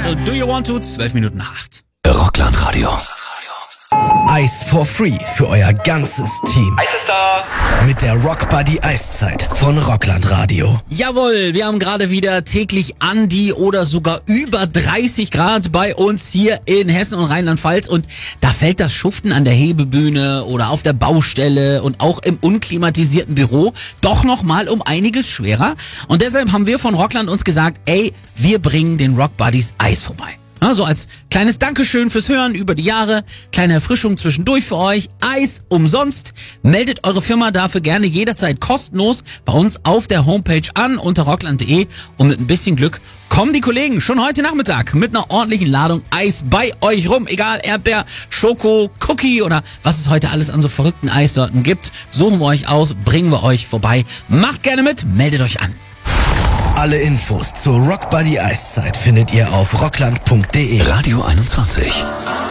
Rockland und Do You Want To, 12 Minuten nach 8. Rockland Radio. Ice for free für euer ganzes Team. Eis ist da. Mit der Rock Buddy Eiszeit von Rockland Radio. Jawohl, wir haben gerade wieder täglich an die oder sogar über 30 Grad bei uns hier in Hessen und Rheinland-Pfalz und da fällt das Schuften an der Hebebühne oder auf der Baustelle und auch im unklimatisierten Büro doch nochmal um einiges schwerer. Und deshalb haben wir von Rockland uns gesagt, ey, wir bringen den Rock Buddies Eis vorbei. So als kleines Dankeschön fürs Hören über die Jahre, kleine Erfrischung zwischendurch für euch, Eis umsonst. Meldet eure Firma dafür gerne jederzeit kostenlos bei uns auf der Homepage an unter rockland.de und mit ein bisschen Glück kommen die Kollegen schon heute Nachmittag mit einer ordentlichen Ladung Eis bei euch rum. Egal, Erdbeer, Schoko, Cookie oder was es heute alles an so verrückten Eissorten gibt. Suchen wir euch aus, bringen wir euch vorbei. Macht gerne mit, meldet euch an. Alle Infos zur Rock Buddy Eiszeit findet ihr auf rockland.de. Radio 21.